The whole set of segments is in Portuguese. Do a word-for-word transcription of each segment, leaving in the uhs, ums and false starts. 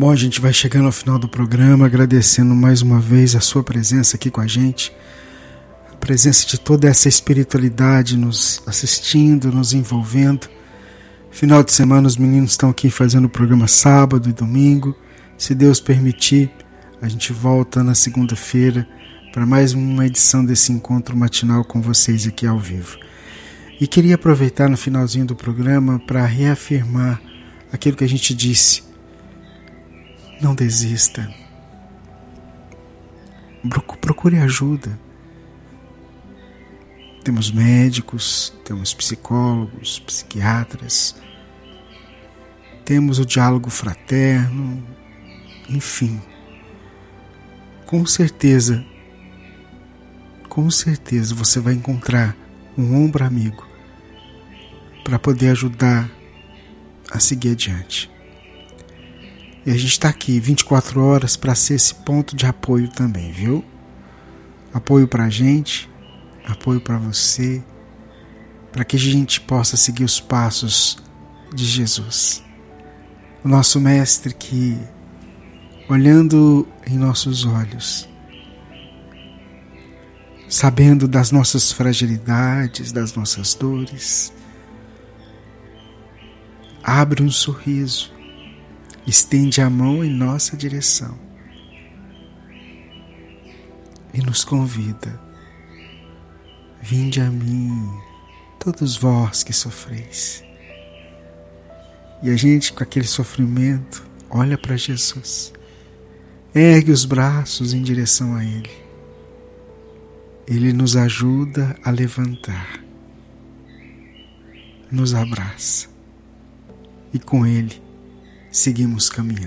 Bom, a gente vai chegando ao final do programa, agradecendo mais uma vez a sua presença aqui com a gente, a presença de toda essa espiritualidade nos assistindo, nos envolvendo. Final de semana os meninos estão aqui fazendo o programa sábado e domingo. Se Deus permitir, a gente volta na segunda-feira para mais uma edição desse encontro matinal com vocês aqui ao vivo. E queria aproveitar no finalzinho do programa para reafirmar aquilo que a gente disse. Não desista. Procure ajuda. Temos médicos, temos psicólogos, psiquiatras, temos o diálogo fraterno, enfim. Com certeza, com certeza você vai encontrar um ombro amigo para poder ajudar a seguir adiante. E a gente está aqui vinte e quatro horas para ser esse ponto de apoio também, viu? Apoio para a gente, apoio para você, para que a gente possa seguir os passos de Jesus. O nosso mestre que, olhando em nossos olhos, sabendo das nossas fragilidades, das nossas dores, abre um sorriso, estende a mão em nossa direção e nos convida: vinde a mim, todos vós que sofreis. E a gente, com aquele sofrimento, olha para Jesus, ergue os braços em direção a Ele. Ele nos ajuda a levantar, nos abraça e com Ele seguimos caminhando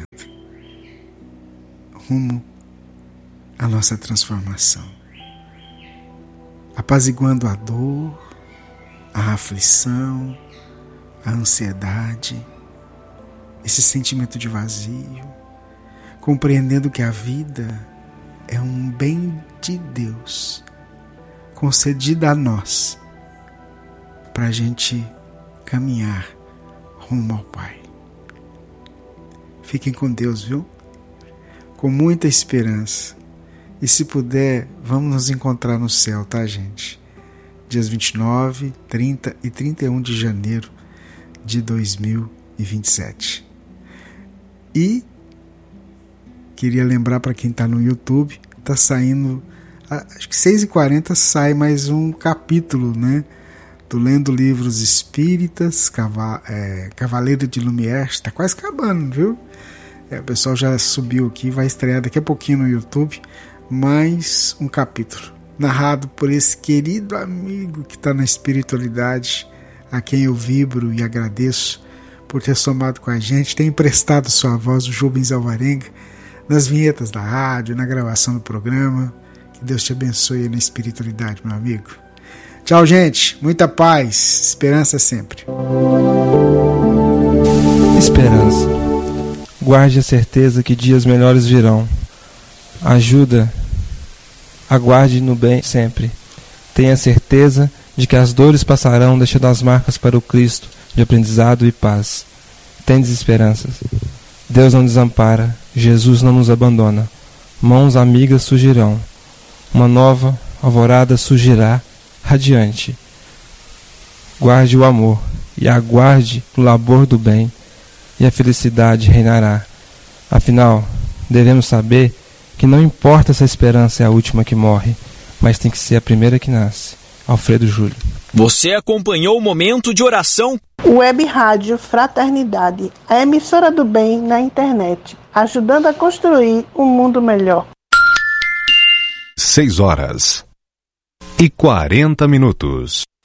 rumo à nossa transformação, apaziguando a dor, a aflição, a ansiedade, esse sentimento de vazio, compreendendo que a vida é um bem de Deus concedida a nós para a gente caminhar rumo ao Pai. Fiquem com Deus, viu? Com muita esperança. E se puder, vamos nos encontrar no céu, tá, gente? Dias vinte e nove, trinta e trinta e um de janeiro de dois mil e vinte e sete. E queria lembrar para quem está no YouTube, tá saindo, acho que seis e quarenta sai mais um capítulo, né? Do Lendo Livros Espíritas, Cava, é, Cavaleiro de Lumière, está quase acabando, viu? É, o pessoal já subiu aqui, vai estrear daqui a pouquinho no YouTube, mais um capítulo, narrado por esse querido amigo que está na espiritualidade, a quem eu vibro e agradeço por ter somado com a gente, ter emprestado sua voz, o Jubens Alvarenga, nas vinhetas da rádio, na gravação do programa. Que Deus te abençoe na espiritualidade, meu amigo. Tchau, gente. Muita paz. Esperança sempre. Esperança. Guarde a certeza que dias melhores virão. Ajuda. Aguarde no bem sempre. Tenha certeza de que as dores passarão, deixando as marcas para o Cristo de aprendizado e paz. Tendes esperanças. Deus não desampara. Jesus não nos abandona. Mãos amigas surgirão. Uma nova alvorada surgirá radiante. Guarde o amor e aguarde o labor do bem, e a felicidade reinará. Afinal, devemos saber que não importa se a esperança é a última que morre, mas tem que ser a primeira que nasce. Alfredo Júlio. Você acompanhou o Momento de Oração? Web Rádio Fraternidade, a emissora do bem na internet, ajudando a construir um mundo melhor. Seis horas e quarenta minutos.